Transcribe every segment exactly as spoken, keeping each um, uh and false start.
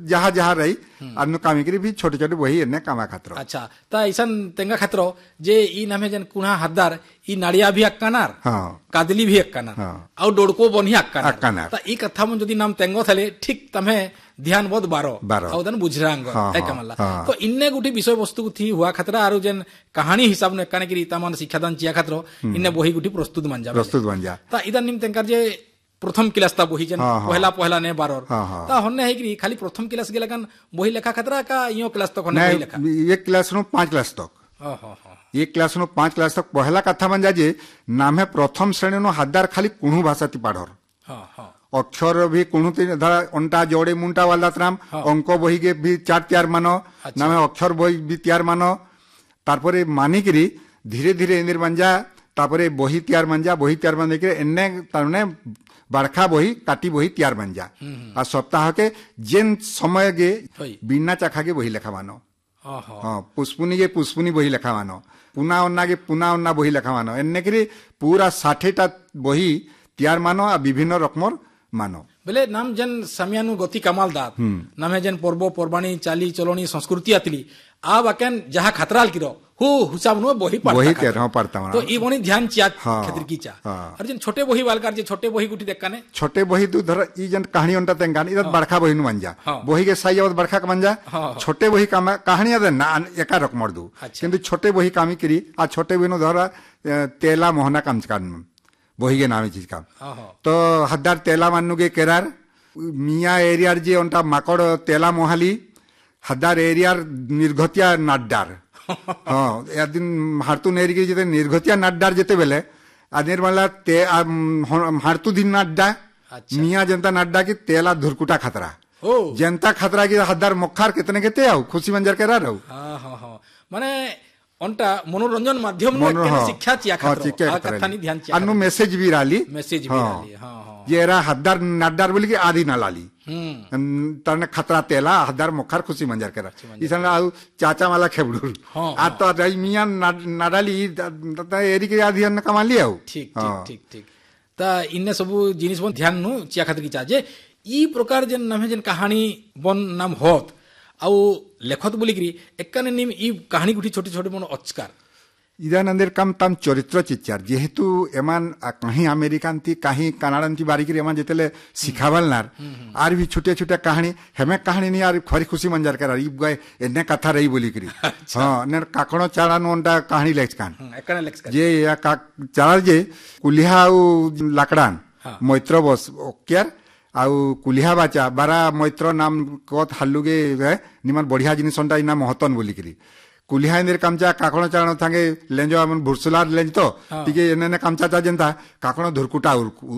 जहाँ जहाँ रही अनु कामी करी भी छोटे छोटे वही एने कामा खातर। अच्छा ता ऐसा तेंगा खातर जे ई नामे जन कुणा हद्दार ई नाड़िया भी अक्कानार हाँ कादली भी अक्कानार हाँ। आउ डोड़को बनी अक्कानार अक्कानार। ता ई कथा मन जदी नाम तेंगो थले ठीक तमे ध्यान बोध बारो बारो। आउ दन बुझरांग हाँ, ए हाँ, कमला हाँ। तो इन्ने गुटी विषय वस्तु थी हुआ खतरा आरो जन कहानी हिसाब ने काने करी तमान शिक्षादान चिया खातर इन्ने बही गुटी प्रस्तुत मान जा प्रस्तुत बन जा ता इदान निम तेंकार जे प्रथम क्लास ता बही जन हाँ, हाँ। पहला पहला ने बारोर हाँ, हाँ। ता हन्ने है कि खाली प्रथम क्लास गेला कान बही लेखा खतरा का इयो क्लास तक हन्ने बही लेखा नहीं एक क्लास नु पांच क्लास तक ओहो हो एक क्लास नु पांच क्लास तक पहला कथा बन जा जे नाम है प्रथम श्रेणी नु हद्दार खाली कुणु भाषा ती पाढ़र हां हां अक्षर भी कुणु ती धरा अंटा जोड़े मुंटा वाला त्राम अंक बही के भी चार त्यार मानो नाम है अक्षर बही भी त्यार मानो तारपरे मानी करी धीरे धीरे इंदिर मंजा तापरे बही त्यार मंजा बही त्यार मन के एन्ने तारने बरखा बही काटी बही त्यार बन जा आ सप्ताह के जेन समय गे बिना चाखा के बही लेखा मानो ओहो हाँ पुष्पुनी के पुष्पुनी बही लेखा मानो पुना उन्ना के पुना उन्ना बही लेखा मानो एन्ने करी पूरा साठेटा बही त्यार मानो आ विभिन्न रकमर मानो बोले नाम जन समियानु गति कमाल दात नामे जन पर्व पर्वाणी चाली चलोनी संस्कृति आतली आ बाकेन जहाँ खतराल किरो हु हुसाब नो बही पढ़ता वही खातर। कह रहा पढ़ता हूँ तो ई बनी ध्यान चिया हाँ, क्षेत्र की चा हाँ। और जन छोटे बही वालकार जे छोटे बही गुटी देखकाने छोटे बही तू धर ई जन कहानी अंटा तेंगान इधर बड़खा बही नु बन जा हाँ। बही के साइज आवत बड़खा का बन जा हाँ, हाँ। छोटे बही का कहानी अदे ना एका रकमर दू अच्छा। किंतु छोटे बही कामी करी आ छोटे बही नु धर तेला मोहना काम कान बही के नामे चीज काम ओहो तो हद्दार तेला मान्नु के केरार मिया एरियार जे अंटा माकड़ तेला मोहाली हद्दार एरियार निर्घतिया नाड्डार हाँ एदिन हारतु नेरी के जेते निर्घतिया नाड्डार जेते बेले आदिर वाला ते हारतु दिन नाड्डा अच्छा। मिया जनता नाड्डा की तेला धुरकुटा खतरा ओ जनता खतरा की हद्दार मक्खार कितने केते आउ खुशी मंजर के रहू हाँ हाँ हाँ माने अंटा मनोरंजन माध्यम नो मनो- एक हाँ, शिक्षा चिया हाँ, खातर चिक्के आ खतरा कथा नी ध्यान चिया अनु मैसेज भी राली मैसेज भी हाँ। डाली हाँ हाँ ये एरा हद्दार नाड्डार बोली की आधी ना लाली हम्म तने खतरा तेला हदार मुखार खुशी मंजर करा इसन आउ चाचा वाला खेबड़ू हाँ, आ तो रही मियां नाडाली एरी के आधी न कमा लिया ठीक ठीक ठीक ठीक ता इन्ने सबु जिनिस बन ध्यान नु चिया खातिर की चाहे ई प्रकार जन नामे जन कहानी बन नाम होत आउ लेखत बोली करी एकने निम ई कहानी गुठी छोटे छोटे मन अचकार इदानंदेर कम तम चरित्र चिच्चार जेहेतु एमान कहीं अमेरिकान थी कहीं कनाडान थी बारी करी एमान जेतेले सिखावल नार आर भी छोटे छोटे कहानी हेमे कहानी नहीं आर खरी खुशी मंजर करा ई गए एने कथा रही बोली करी हां ने काकणो चाळानो ओंडा कहानी लेख कान एकने लेक्स जे या का चाळ जे कुलिहा लाकडान मैत्र बस ओक्यार आउ कुलिहा बाचा बारा मैत्र नाम कत हालुगे निमान बढ़िया जिनिसंटा इना महतन बोली करी कुलिहा इंदर कामचा काकणो चाळनो थांगे लेंजो हमन भुरसुलार लेंज तो तिके एने कामचा चा जनता काकणो धुरकुटा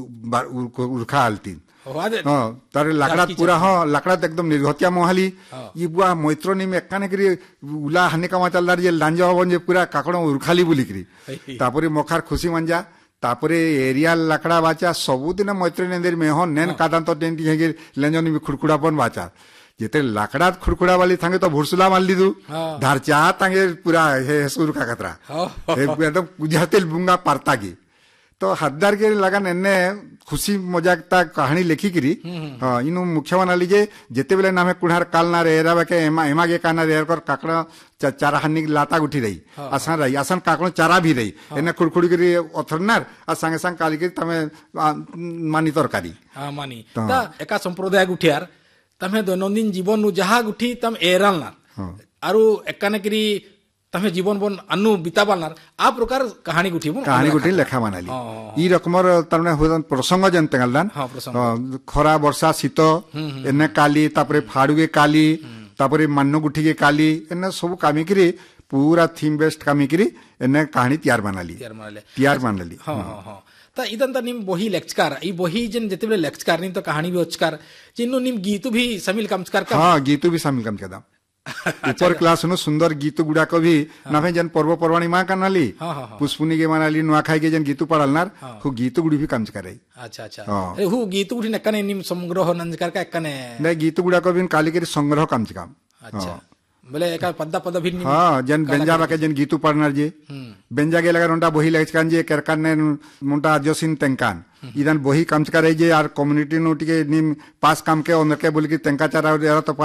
उरखा आलती हां तारे लाकडात पूरा हां लाकडात एकदम निर्घतिया मोहाली ई बुआ मैत्र नि में एकाने करी उला हाने कामा चलदार जे लांजो हवन जे पूरा काकणो उरखाली बोली करी तापरे मोखार खुशी मंजा तापरे एरिया लाकड़ा बाचा सबुदिन मैत्री नेंदेर में हो नेन कादांत टेंटी हेगे लेंजनी में खुड़खुड़ापन बाचा जेते लाकड़ा खुड़खुड़ा वाली थांगे तो भुरसुला माल लीदु धारचा तांगे पूरा हे सुर का खतरा एकदम गुजहतेल बुंगा पारता की तो हद्दार के लगन एने खुशी मजाकता कहानी लेखी करी हां इनु मुख्य बना लीजे जेते बेले नामे कुढ़ार काल ना रेरा बके एमा एमा के काना रेर कर काकड़ा चारा हानि लाता उठी रही आसान रही आसान काकड़ो चारा भी रही एने खुड़खुड़ी करी अथरनार आ संगे संग काली के तमे मानी तरकारी हां मानी ता एका संप्रदाय गुठियार तमे दैनंदिन जीवन नु जहा गुठी तम एराल ना आरु एकाने करी तमे जीवन बन अन्नु बिताबाल ना आ प्रकार कहानी गुठी बन कहानी गुठी लेखा मानाली ई रकमर तमने होदन प्रसंग जन तेंगलदान हां प्रसंग खरा वर्षा शीत एने काली तापरे फाडुगे काली तापरे मन्नु गुठी के काली एने सब कामी करी पूरा थीम बेस्ड कामी करी एने कहानी तैयार बनाली तैयार बनाले तैयार बनाली हां हां हां ता इदन त निम बही लेक्चकार ई बही जन जेते बेले लेक्चकार निम तो कहानी भी अचकार जिन्नु निम गीतु भी शामिल कामचकार का हां गीतु भी शामिल काम कदा ऊपर क्लास नु सुंदर गीत गुडा को भी नामे जन पर्व पर्वाणी मां कनाली पुष्पुनी के मनाली नुआखाई के जन गीतु पड़लनार हु गीत गुडी भी कामच करे अच्छा अच्छा अरे हु गीत गुडी नकने निम संग्रह नंजकार का कने ने गीत गुडा को भी काली के संग्रह कामच काम अच्छा बोले एका पद्दा पद्दा भी हां जन बेंजा बाके जन गीतु पड़नार जे बेंजा के लगा रोंडा बही लेचकान जे करकान ने मोंटा जोसिन तेंकान इदन बही कामच करे जे आर कम्युनिटी नु टिके निम पास काम के ओनर के बोली कि तेंका चारा तो